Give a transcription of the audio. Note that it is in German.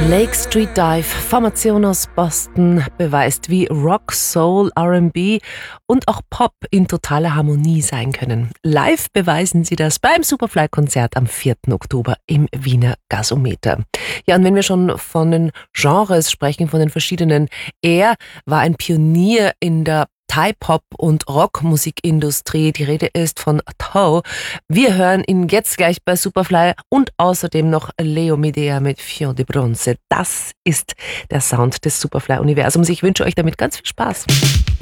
Lake Street Dive, Formation aus Boston, beweist, wie Rock, Soul, R&B und auch Pop in totaler Harmonie sein können. Live beweisen sie das beim Superfly-Konzert am 4. Oktober im Wiener Gasometer. Ja, und wenn wir schon von den Genres sprechen, von den verschiedenen, er war ein Pionier in der Thai-Pop- und Rockmusikindustrie. Die Rede ist von Tho. Wir hören ihn jetzt gleich bei Superfly und außerdem noch Leo Medea mit Fior di Bronze. Das ist der Sound des Superfly-Universums. Ich wünsche euch damit ganz viel Spaß.